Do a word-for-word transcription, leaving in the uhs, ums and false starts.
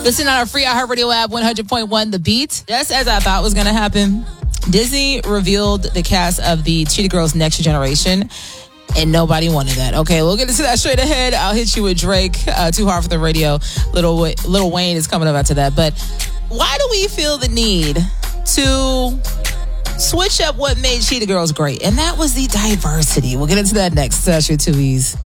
Listen on our free iHeartRadio app, one hundred point one The Beat. Just as I thought was going to happen, Disney revealed the cast of the Cheetah Girls Next Generation, and nobody wanted that. Okay, we'll get into that straight ahead. I'll hit you with Drake, uh, Too Hard for the Radio. Little, Little Wayne is coming up after that. But why do we feel the need to switch up what made Cheetah Girls great? And that was the diversity. We'll get into that next. That's your two E's.